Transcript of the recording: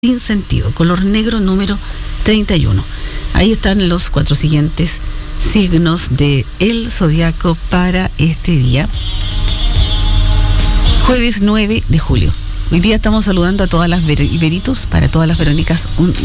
sin sentido, color negro número 31. Ahí están los 4 siguientes signos de el zodiaco para este día, jueves 9 de julio. Hoy día estamos saludando a todas las Veritus, para todas las Verónicas, un